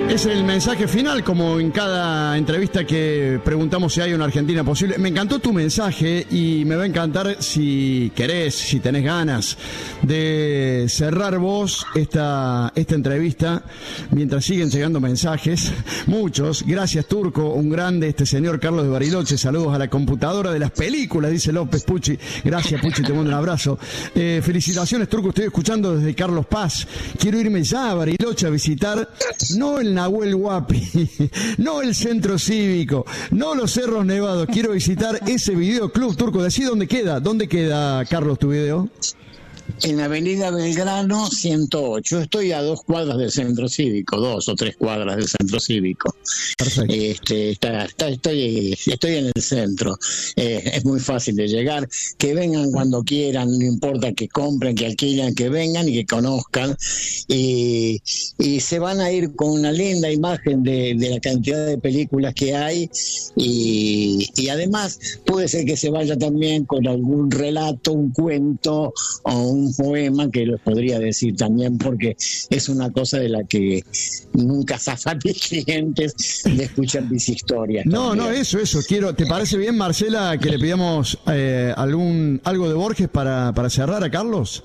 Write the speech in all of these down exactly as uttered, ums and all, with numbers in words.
Es el mensaje final, como en cada entrevista que preguntamos si hay una Argentina posible. Me encantó tu mensaje y me va a encantar, si querés, si tenés ganas, de cerrar vos esta, esta entrevista mientras siguen llegando mensajes. Muchos. Gracias, Turco, un grande, este señor Carlos de Bariloche. Saludos a la computadora de las películas, dice López. Puchi. Gracias, Puchi, te mando un abrazo. Eh, felicitaciones, Turco, estoy escuchando desde Carlos Paz. Quiero irme ya a Bariloche a visitar, no el Nahuel Huapi, no el Centro Cívico, no los Cerros Nevados. Quiero visitar ese videoclub, Turco. Decí dónde queda. ¿Dónde queda, Carlos, tu video? En Avenida Belgrano ciento ocho. Estoy a dos cuadras del Centro Cívico, dos o tres cuadras del Centro Cívico. Perfecto. Este, está, está, estoy, estoy en el centro. Eh, es muy fácil de llegar. Que vengan cuando quieran, no importa que compren, que alquilen, que vengan y que conozcan. Y, y se van a ir con una linda imagen de, de la cantidad de películas que hay. Y, y además puede ser que se vaya también con algún relato, un cuento o un un poema que les podría decir también, porque es una cosa de la que nunca zafan mis clientes de escuchar mis historias. No, también. no, eso, eso. Quiero, ¿te parece bien, Marcela, que le pidamos eh, algún algo de Borges para, para cerrar a Carlos?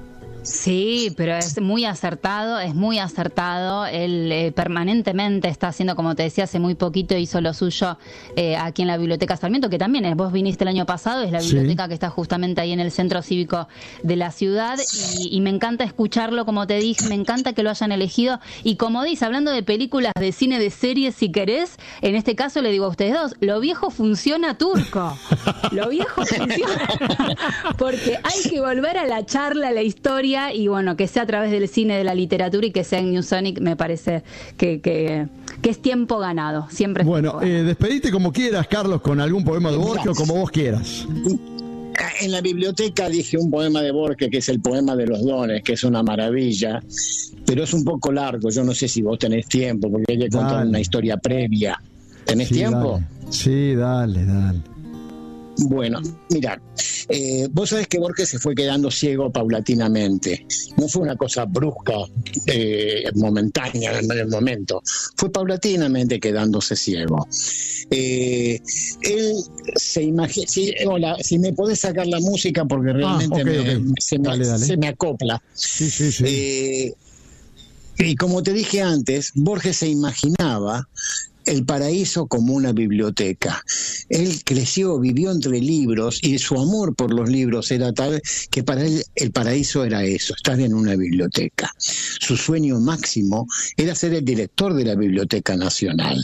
Sí, pero es muy acertado, es muy acertado. Él eh, permanentemente está haciendo, como te decía, hace muy poquito hizo lo suyo eh, aquí en la Biblioteca Sarmiento, que también es, vos viniste el año pasado, es la biblioteca sí. que está justamente ahí en el Centro Cívico de la ciudad, y, y me encanta escucharlo, como te dije, me encanta que lo hayan elegido, y como dice, hablando de películas, de cine, de series, si querés, en este caso le digo a ustedes dos, lo viejo funciona, Turco, lo viejo funciona, porque hay que volver a la charla, a la historia, y bueno, que sea a través del cine, de la literatura, y que sea en New Sonic, me parece que, que, que es tiempo ganado, siempre es bueno, eh, despedite como quieras, Carlos, con algún poema de Borges o como vos quieras. En la biblioteca dije un poema de Borges, que es el poema de los dones, que es una maravilla, pero es un poco largo, yo no sé si vos tenés tiempo, porque hay que contar dale. una historia previa. ¿Tenés sí, tiempo? Dale. Sí, dale, dale. Bueno, mirá, eh, vos sabés que Borges se fue quedando ciego paulatinamente. No fue una cosa brusca, eh, momentánea en el momento. Fue paulatinamente quedándose ciego. Eh, él se imagina... Si, hola, si me podés sacar la música porque realmente ah, okay, me, okay. Se, me, dale, dale. se me acopla. Sí, sí, sí. Eh, y como te dije antes, Borges se imaginaba el paraíso como una biblioteca. Él creció, vivió entre libros, y su amor por los libros era tal que para él el paraíso era eso, estar en una biblioteca. Su sueño máximo era ser el director de la Biblioteca Nacional.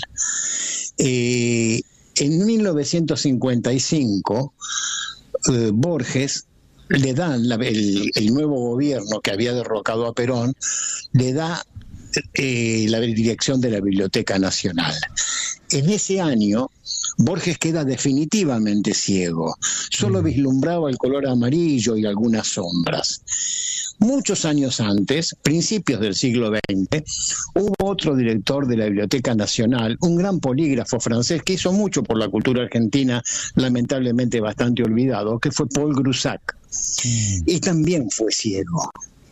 Eh, en mil novecientos cincuenta y cinco, eh, Borges le da la, el, el nuevo gobierno que había derrocado a Perón, le da Eh, la dirección de la Biblioteca Nacional. En ese año, Borges queda definitivamente ciego. Solo vislumbraba el color amarillo y algunas sombras. Muchos años antes, principios del siglo veinte, hubo otro director de la Biblioteca Nacional, un gran polígrafo francés que hizo mucho por la cultura argentina, lamentablemente bastante olvidado, que fue Paul Groussac. Mm. Y también fue ciego.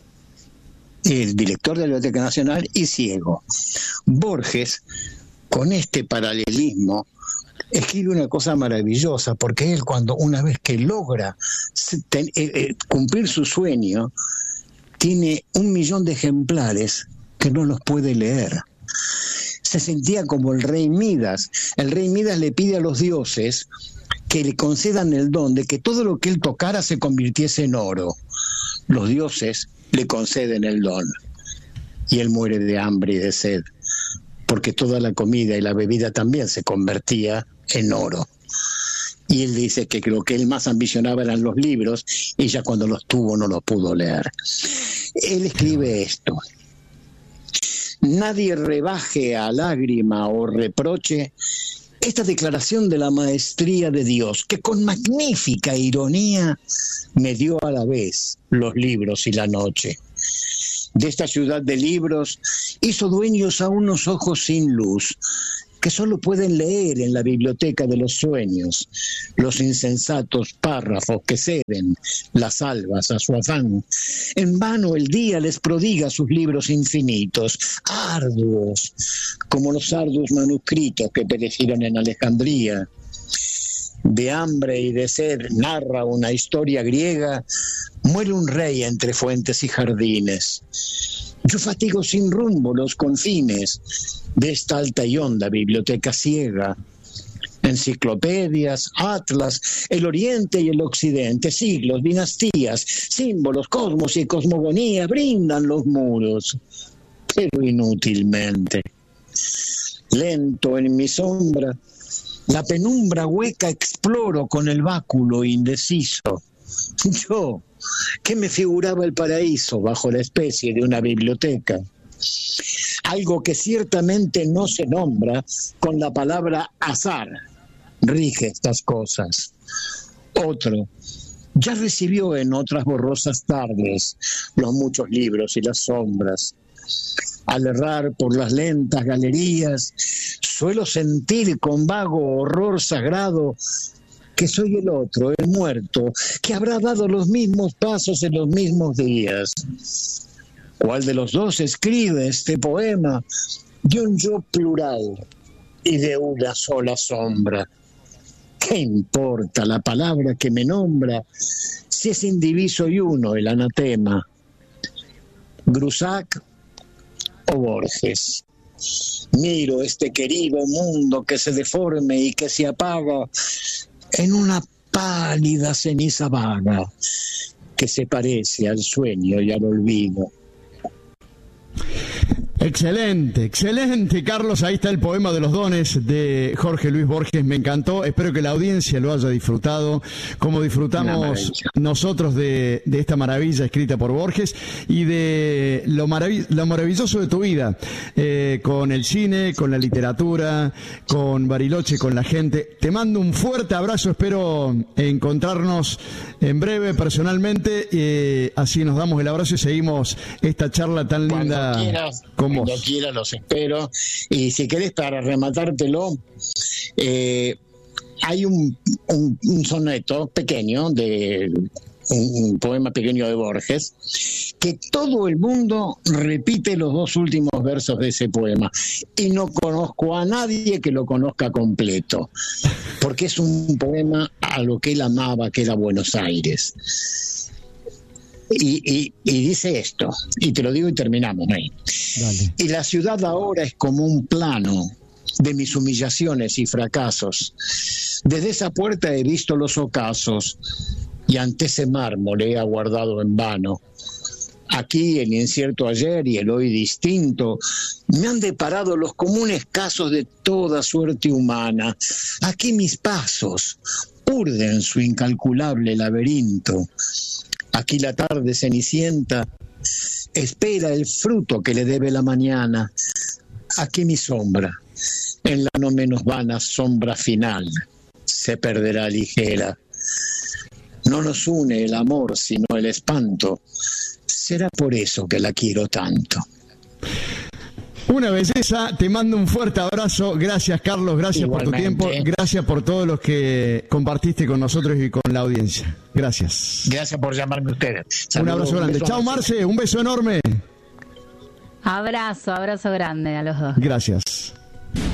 El director de la Biblioteca Nacional y ciego. Borges, con este paralelismo, escribe una cosa maravillosa, porque él, cuando una vez que logra ten, eh, eh, cumplir su sueño, tiene un millón de ejemplares que no los puede leer. Se sentía como el rey Midas. El rey Midas le pide a los dioses que le concedan el don de que todo lo que él tocara se convirtiese en oro. Los dioses le conceden el don y él muere de hambre y de sed, porque toda la comida y la bebida también se convertía en oro. Y él dice que lo que él más ambicionaba eran los libros, y ya cuando los tuvo no los pudo leer. Él escribe esto: nadie rebaje a lágrima o reproche esta declaración de la maestría de Dios, que con magnífica ironía me dio a la vez los libros y la noche. De esta ciudad de libros hizo dueños a unos ojos sin luz, que solo pueden leer en la biblioteca de los sueños los insensatos párrafos que ceden las albas a su afán. En vano el día les prodiga sus libros infinitos, arduos, como los arduos manuscritos que perecieron en Alejandría. De hambre y de sed narra una historia griega, muere un rey entre fuentes y jardines. Yo fatigo sin rumbo los confines de esta alta y honda biblioteca ciega. Enciclopedias, atlas, el oriente y el occidente, siglos, dinastías, símbolos, cosmos y cosmogonía brindan los muros, pero inútilmente. Lento en mi sombra, la penumbra hueca exploro con el báculo indeciso. Yo, que me figuraba el paraíso bajo la especie de una biblioteca. Algo que ciertamente no se nombra con la palabra azar, rige estas cosas. Otro, ya recibió en otras borrosas tardes los muchos libros y las sombras. Al errar por las lentas galerías, suelo sentir con vago horror sagrado que soy el otro, el muerto, que habrá dado los mismos pasos en los mismos días. ¿Cuál de los dos escribe este poema de un yo plural y de una sola sombra? ¿Qué importa la palabra que me nombra si es indiviso y uno el anatema? ¿Grusac o Borges? Miro este querido mundo que se deforme y que se apaga en una pálida ceniza vaga que se parece al sueño y al olvido. Excelente, excelente, Carlos. Ahí está el poema de los dones de Jorge Luis Borges. Me encantó. Espero que la audiencia lo haya disfrutado, como disfrutamos nosotros de, de esta maravilla escrita por Borges y de lo, marav- lo maravilloso de tu vida, eh, con el cine, con la literatura, con Bariloche, con la gente. Te mando un fuerte abrazo. Espero encontrarnos en breve personalmente. Eh, así nos damos el abrazo y seguimos esta charla tan linda. Cuando quieras, con cuando vos. quieras los espero. Y si querés, para rematártelo, eh, hay un, un, un soneto pequeño de un, un poema pequeño de Borges que todo el mundo repite los dos últimos versos de ese poema y no conozco a nadie que lo conozca completo, porque es un poema a lo que él amaba, que era Buenos Aires. Y, y, y dice esto, y te lo digo y terminamos ahí. Dale. Y la ciudad ahora es como un plano de mis humillaciones y fracasos. Desde esa puerta he visto los ocasos y ante ese mármol he aguardado en vano. Aquí el incierto ayer y el hoy distinto me han deparado los comunes casos de toda suerte humana. Aquí mis pasos urden su incalculable laberinto. Aquí la tarde cenicienta espera el fruto que le debe la mañana. Aquí mi sombra, en la no menos vana sombra final, se perderá ligera. No nos une el amor, sino el espanto. Será por eso que la quiero tanto. Una belleza, te mando un fuerte abrazo. Gracias, Carlos, gracias Igualmente. por tu tiempo. Gracias por todo lo que compartiste con nosotros y con la audiencia. Gracias. Gracias por llamarme ustedes. Un Saludos, abrazo grande. beso. Chao, Marce, un beso enorme. Abrazo, abrazo grande a los dos. Gracias.